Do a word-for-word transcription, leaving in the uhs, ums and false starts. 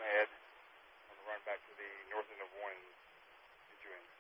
ahead on the run back to the north end of one and get you in.